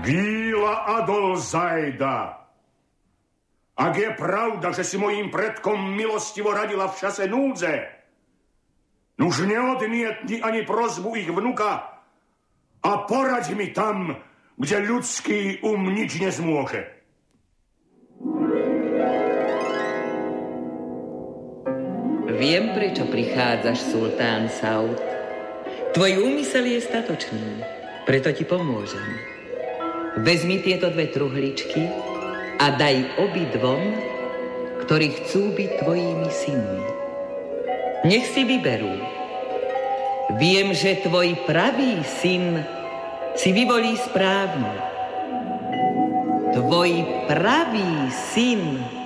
Víla Adol Zajda, ak je pravda, že si mojím predkom milostivo radila v čase núdze, nuž neodmietni ani prosbu ich vnuka a poraď mi tam, kde ľudský nič nezmôže. Viem, prečo prichádzaš, sultán Saud. Tvoj úmysel je statočný, preto ti pomôžem. Vezmi tieto 2 truhličky a daj obidvom, ktorí chcú byť tvojimi synmi. Nech si vyberú. Viem, že tvoj pravý syn si vyvolí správne. Tvoj pravý syn